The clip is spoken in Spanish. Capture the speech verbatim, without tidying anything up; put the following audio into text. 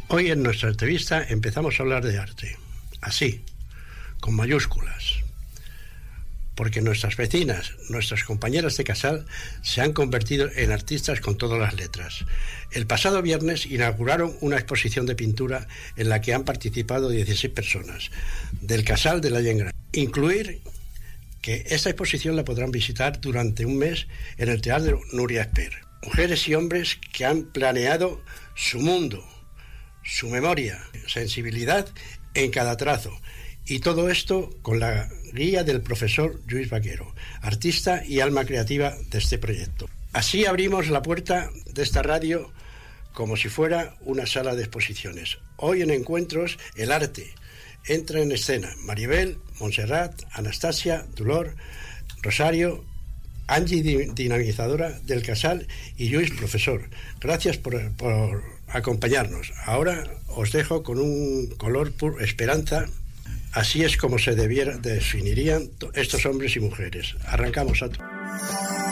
Hoy en nuestra entrevista empezamos a hablar de arte, así, con mayúsculas, porque nuestras vecinas, nuestras compañeras de casal, se han convertido en artistas con todas las letras. El pasado viernes inauguraron una exposición de pintura en la que han participado dieciséis personas, del casal de la Llengrana. Incluir que esta exposición la podrán visitar durante un mes en el Teatro Núria Esper. Mujeres y hombres que han planeado su mundo, su memoria, sensibilidad en cada trazo, y todo esto con la guía del profesor Lluís Vaquero, artista y alma creativa de este proyecto. Así abrimos la puerta de esta radio como si fuera una sala de exposiciones. Hoy en Encuentros, el arte entra en escena. Maribel, Montserrat, Anastasia, Dolor, Rosario, Angie, dinamizadora del casal, y Lluís, profesor. Gracias por, por acompañarnos. Ahora os dejo con un color puro, esperanza. Así es como se debiera, definirían estos hombres y mujeres. Arrancamos, Sato.